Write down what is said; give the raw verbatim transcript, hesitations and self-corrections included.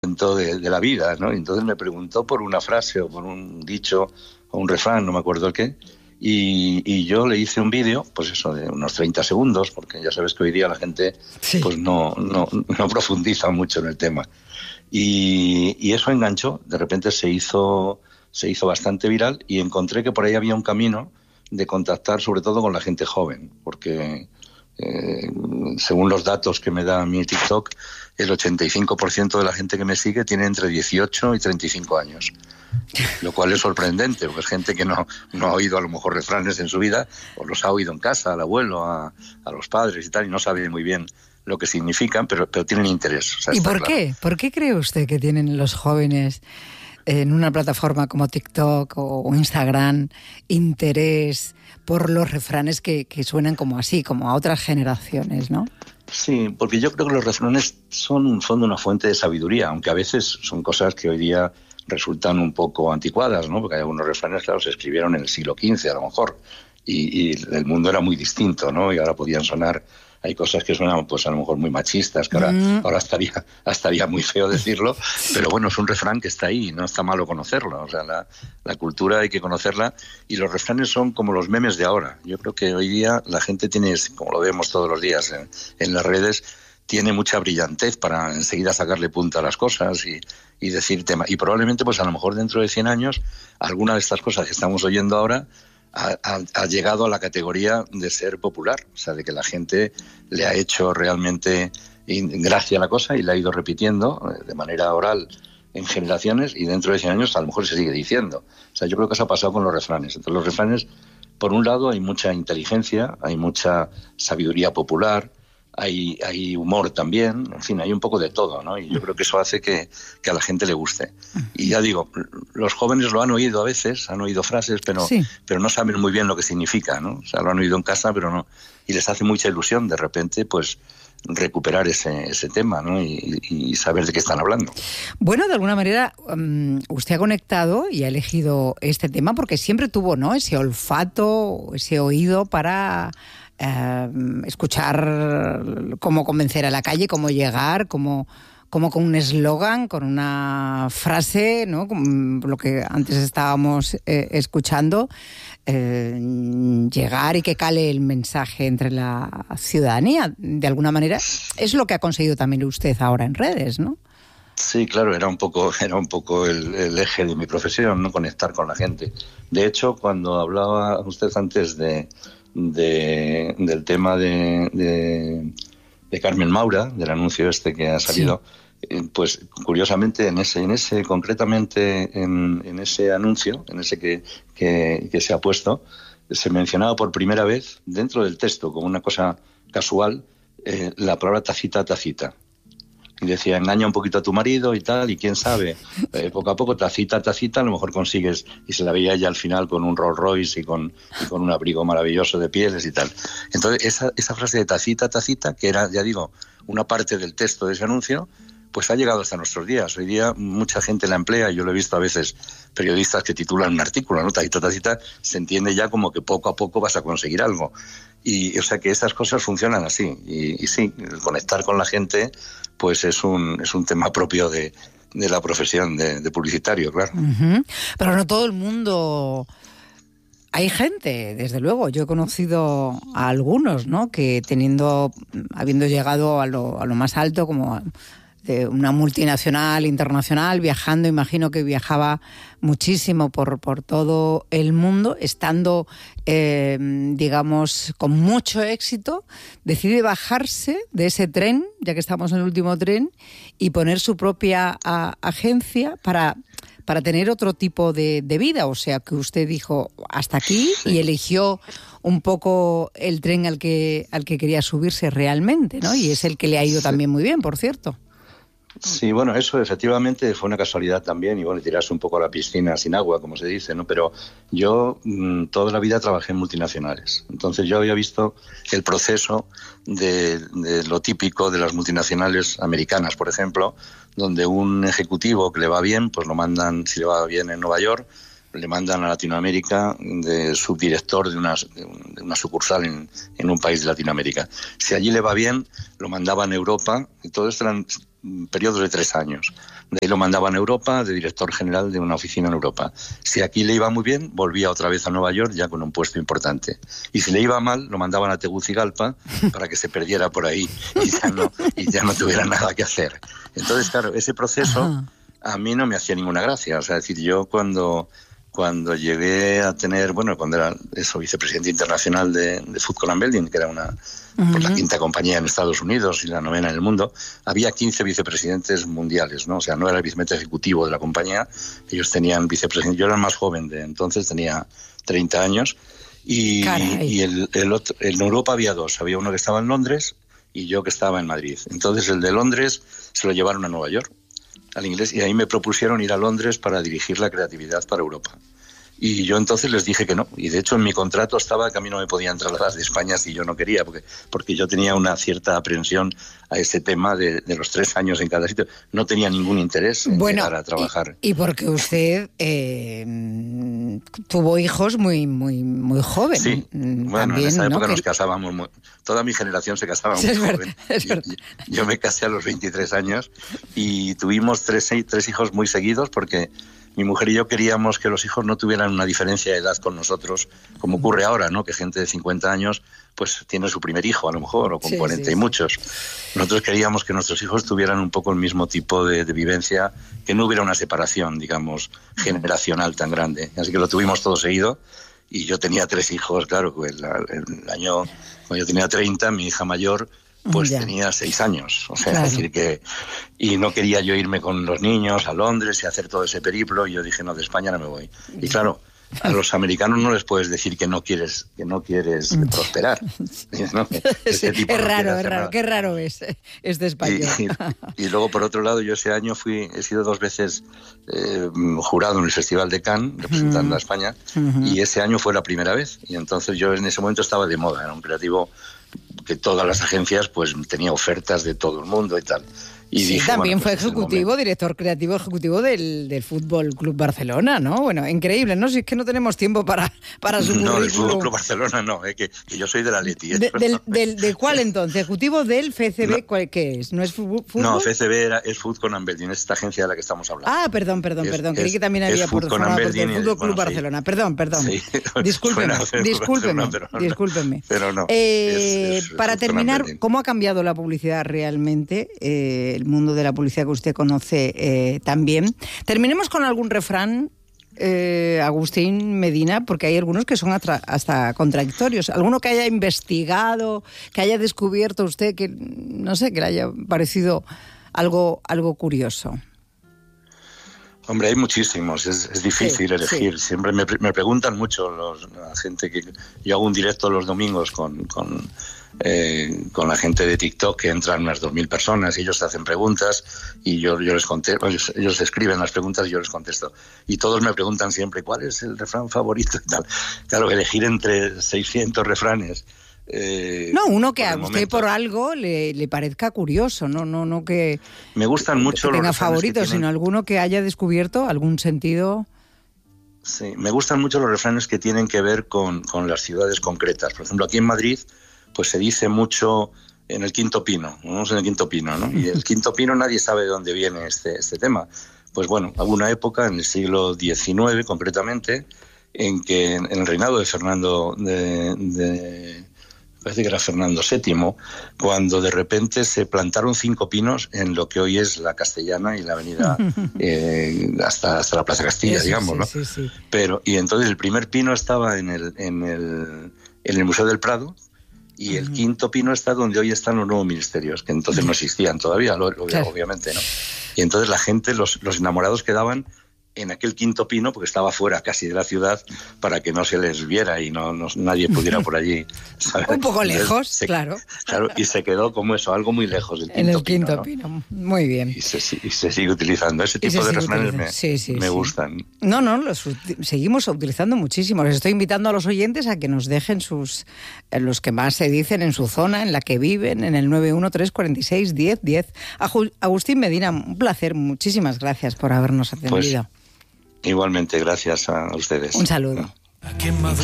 De, de la vida, ¿no? Entonces me preguntó por una frase o por un dicho o un refrán, no me acuerdo el qué, y, y yo le hice un vídeo, pues eso, de unos treinta segundos, porque ya sabes que hoy día la gente sí. pues no, no, no profundiza mucho en el tema. Y, y eso enganchó, de repente se hizo, se hizo bastante viral y encontré que por ahí había un camino de contactar sobre todo con la gente joven, porque eh, según los datos que me da mi TikTok, el ochenta y cinco por ciento de la gente que me sigue tiene entre dieciocho y treinta y cinco años, lo cual es sorprendente, porque es gente que no, no ha oído a lo mejor refranes en su vida, o los ha oído en casa, al abuelo, a, a los padres y tal, y no sabe muy bien lo que significan, pero, pero tienen interés. O sea, ¿Y por claro. qué? ¿Por qué cree usted que tienen los jóvenes en una plataforma como TikTok o Instagram interés por los refranes que, que suenan como así, como a otras generaciones, ¿no? Sí, porque yo creo que los refranes son en fondo una fuente de sabiduría, aunque a veces son cosas que hoy día resultan un poco anticuadas, ¿no? Porque hay algunos refranes, claro, se escribieron en el siglo quince a lo mejor, y, y el mundo era muy distinto, ¿no? Y ahora podían sonar, hay cosas que suenan pues a lo mejor muy machistas, que ahora, mm. ahora estaría, estaría muy feo decirlo, pero bueno, es un refrán que está ahí, no está malo conocerlo, o sea, la, la cultura hay que conocerla, y los refranes son como los memes de ahora. Yo creo que hoy día la gente tiene, como lo vemos todos los días en, en las redes, tiene mucha brillantez para enseguida sacarle punta a las cosas y, y decir tema, y probablemente pues a lo mejor dentro de cien años alguna de estas cosas que estamos oyendo ahora Ha, ha, ha llegado a la categoría de ser popular, o sea, de que la gente le ha hecho realmente gracia a la cosa y la ha ido repitiendo de manera oral en generaciones, y dentro de cien años a lo mejor se sigue diciendo. O sea, yo creo que eso ha pasado con los refranes. Entonces, los refranes, por un lado, hay mucha inteligencia, hay mucha sabiduría popular, hay, hay humor también, en fin, hay un poco de todo, ¿no? Y yo creo que eso hace que, que a la gente le guste. Y ya digo, los jóvenes lo han oído a veces, han oído frases, pero, sí. pero no saben muy bien lo que significa, ¿no? O sea, lo han oído en casa, pero no. Y les hace mucha ilusión, de repente, pues, recuperar ese, ese tema, ¿no? Y, y saber de qué están hablando. Bueno, de alguna manera, um, usted ha conectado y ha elegido este tema porque siempre tuvo, ¿no?, ese olfato, ese oído para Uh, escuchar cómo convencer a la calle, cómo llegar, cómo, cómo con un eslogan, con una frase, ¿no?, como lo que antes estábamos eh, escuchando, eh, llegar y que cale el mensaje entre la ciudadanía. De alguna manera es lo que ha conseguido también usted ahora en redes, ¿no? Sí, claro, era un poco, era un poco el, el eje de mi profesión, ¿no?, conectar con la gente. De hecho, cuando hablaba usted antes de De, del tema de, de, de Carmen Maura, del anuncio este que ha salido, sí. eh, pues curiosamente en ese, en ese concretamente en, en ese anuncio, en ese que, que, que se ha puesto, se mencionaba por primera vez dentro del texto, como una cosa casual, eh, la palabra tacita, tacita. Y decía, engaña un poquito a tu marido y tal, y quién sabe, eh, poco a poco, tacita, tacita, a lo mejor consigues, y se la veía ella al final con un Rolls Royce y con, y con un abrigo maravilloso de pieles y tal. Entonces, esa, esa frase de tacita, tacita, que era, ya digo, una parte del texto de ese anuncio, pues ha llegado hasta nuestros días. Hoy día mucha gente la emplea, yo lo he visto a veces periodistas que titulan un artículo, ¿no? Tacita, tacita, se entiende ya como que poco a poco vas a conseguir algo. Y, o sea, que esas cosas funcionan así. Y, y sí, el conectar con la gente, pues es un, es un tema propio de, de la profesión de, de publicitario, claro. Uh-huh. Pero no todo el mundo... Hay gente, desde luego. Yo he conocido a algunos, ¿no?, que teniendo, habiendo llegado a lo, a lo más alto, como de una multinacional, internacional, viajando, imagino que viajaba muchísimo por, por todo el mundo, estando, eh, digamos, con mucho éxito, decide bajarse de ese tren, ya que estamos en el último tren, y poner su propia a, agencia para... para tener otro tipo de, de vida. O sea, que usted dijo hasta aquí y eligió un poco el tren al que, al que quería subirse realmente, ¿no? Y es el que le ha ido también muy bien, por cierto. Sí, bueno, eso efectivamente fue una casualidad también, y bueno, tirarse un poco a la piscina sin agua, como se dice, ¿no? Pero yo mmm, toda la vida trabajé en multinacionales, entonces yo había visto el proceso de, de lo típico de las multinacionales americanas, por ejemplo, donde un ejecutivo que le va bien, pues lo mandan, si le va bien en Nueva York, le mandan a Latinoamérica de subdirector de una, de una sucursal en, en un país de Latinoamérica. Si allí le va bien, lo mandaban a Europa, y todo esto eran periodos de tres años. De ahí lo mandaban a Europa, de director general de una oficina en Europa. Si aquí le iba muy bien, volvía otra vez a Nueva York ya con un puesto importante. Y si le iba mal, lo mandaban a Tegucigalpa para que se perdiera por ahí y ya no, y ya no tuviera nada que hacer. Entonces, claro, ese proceso Ajá. a mí no me hacía ninguna gracia. O sea, es decir, yo cuando... Cuando llegué a tener, bueno, cuando era eso, vicepresidente internacional de, de Food Color Building, que era una uh-huh. pues, la quinta compañía en Estados Unidos y la novena en el mundo, había quince vicepresidentes mundiales, ¿no? O sea, no era el vicepresidente ejecutivo de la compañía, ellos tenían vicepresidente. Yo era el más joven de entonces, tenía treinta años, y, y el, el otro, en Europa había dos, había uno que estaba en Londres y yo que estaba en Madrid. Entonces el de Londres se lo llevaron a Nueva York, al inglés, y ahí me propusieron ir a Londres para dirigir la creatividad para Europa. Y yo entonces les dije que no. Y de hecho en mi contrato estaba que a mí no me podían trasladar de España si yo no quería, porque, porque yo tenía una cierta aprensión a ese tema de, de los tres años en cada sitio. No tenía ningún interés en bueno, llegar a trabajar. Y, y porque usted eh, tuvo hijos muy muy muy joven. Sí, bueno, también, en esa época ¿no? nos casábamos. Muy, toda mi generación se casaba muy es joven. Verdad, es verdad. Yo, yo me casé a los veintitrés años y tuvimos tres, tres hijos muy seguidos porque... Mi mujer y yo queríamos que los hijos no tuvieran una diferencia de edad con nosotros, como ocurre ahora, ¿no? Que gente de cincuenta años pues tiene su primer hijo, a lo mejor, o con sí, cuarenta sí, y muchos. Nosotros queríamos que nuestros hijos tuvieran un poco el mismo tipo de, de vivencia, que no hubiera una separación, digamos, generacional tan grande. Así que lo tuvimos todo seguido. Y yo tenía tres hijos, claro, pues el, el año, cuando yo tenía treinta, mi hija mayor... pues ya. tenía seis años, o sea, claro. es decir que... Y no quería yo irme con los niños a Londres y hacer todo ese periplo, y yo dije, no, de España no me voy. Y claro, a los americanos no les puedes decir que no quieres que no quieres prosperar. ¿No? Ese tipo es no raro, es raro, nada. Qué raro es este español. Y, y, y luego, por otro lado, yo ese año fui, he sido dos veces eh, jurado en el Festival de Cannes, representando uh-huh. a España, uh-huh. y ese año fue la primera vez. Y entonces yo en ese momento estaba de moda, era un creativo que todas las agencias pues tenía ofertas de todo el mundo y tal. Y sí, dije, también bueno, pues fue ejecutivo, director creativo ejecutivo del, del Fútbol Club Barcelona, ¿no? Bueno, increíble, ¿no? Si es que no tenemos tiempo para, para su No, currículum. del Fútbol Club Barcelona no, es que, que yo soy de la Leti. ¿eh? De, del, del, ¿De cuál entonces? ¿Ejecutivo del F C B? No, ¿cuál, ¿Qué es? ¿No es fútbol? No, F C B era, es Food Color Building, es esta agencia de la que estamos hablando. Ah, perdón, perdón, es, perdón. Es, Creí que también había por formado parte del Fútbol Club bueno, Barcelona. Sí. Perdón, perdón. Sí. Discúlpeme, discúlpeme, pero no, discúlpeme. Pero no. Eh, es, es, para terminar, ¿cómo ha cambiado la publicidad realmente? Eh, el mundo de la publicidad que usted conoce eh, también. Terminemos con algún refrán, eh, Agustín Medina, porque hay algunos que son hasta, hasta contradictorios. Alguno que haya investigado, que haya descubierto usted, que no sé, que le haya parecido algo, algo curioso. Hombre, hay muchísimos, es, es difícil sí, elegir. Sí. Siempre me, me preguntan mucho los, la gente que... Yo hago un directo los domingos con... con Eh, con la gente de TikTok, que entran unas dos mil personas y ellos te hacen preguntas y yo, yo les contesto, ellos, ellos escriben las preguntas y yo les contesto. Y todos me preguntan siempre, ¿cuál es el refrán favorito? Y tal. Claro, elegir entre seiscientos refranes. Eh, no, uno que a usted momento, por algo le, le parezca curioso, no, no, no que... Me gustan mucho que los tenga favoritos, tienen... sino alguno que haya descubierto algún sentido... Sí, me gustan mucho los refranes que tienen que ver con, con las ciudades concretas. Por ejemplo, aquí en Madrid... pues se dice mucho en el Quinto Pino, vamos en el Quinto Pino, ¿no? Y el Quinto Pino nadie sabe de dónde viene este, este tema. Pues bueno, hubo una época, en el siglo diecinueve concretamente, en que en el reinado de Fernando, de, de, parece que era Fernando séptimo, cuando de repente se plantaron cinco pinos en lo que hoy es la Castellana y la avenida eh, hasta, hasta la Plaza Castilla, sí, digamos, ¿no? Sí, sí, sí. Pero, y entonces el primer pino estaba en el, en el, en el Museo del Prado, y el quinto pino está donde hoy están los nuevos ministerios, que entonces no existían todavía, obviamente, ¿no? Y entonces la gente, los, los enamorados quedaban en aquel quinto pino, porque estaba fuera casi de la ciudad, para que no se les viera y no, no nadie pudiera por allí, ¿sabes? Un poco entonces, lejos, se, claro. Claro, y se quedó como eso, algo muy lejos del quinto en el pino, quinto ¿no? pino, muy bien. Y se, y se sigue utilizando. Ese tipo de refranes me, sí, sí, me sí. gustan. No, no, los seguimos utilizando muchísimo. Les estoy invitando a los oyentes a que nos dejen sus los que más se dicen en su zona, en la que viven, en el nueve uno tres cuatro seis uno cero uno cero. Agustín Medina, un placer. Muchísimas gracias por habernos atendido. Pues, igualmente, gracias a ustedes. Un saludo.